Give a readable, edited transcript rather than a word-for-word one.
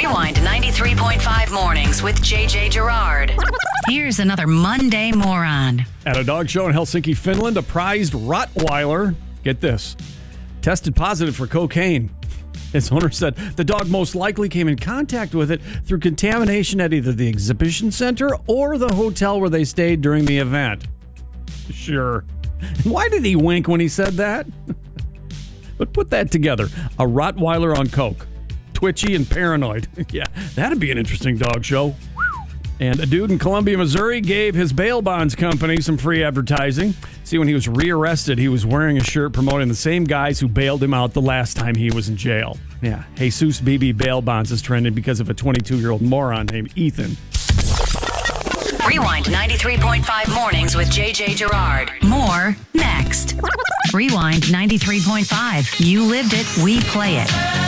Rewind 93.5 Mornings with JJ Gerard. Here's another Monday moron. At a dog show in Helsinki, Finland, a prized Rottweiler, get this, tested positive for cocaine. Its owner said the dog most likely came in contact with it through contamination at either the exhibition center or the hotel where they stayed during the event. Sure. Why did he wink when he said that? But put that together. A Rottweiler on coke. Twitchy and paranoid. Yeah, that'd be an interesting dog show. And a dude in Columbia, Missouri gave his bail bonds company some free advertising. See, when he was rearrested, he was wearing a shirt promoting the same guys who bailed him out the last time he was in jail. Yeah, Jesus BB bail bonds is trending because of a 22-year-old moron named Ethan. Rewind 93.5 Mornings with JJ Gerard. More next. Rewind 93.5. You lived it, we play it.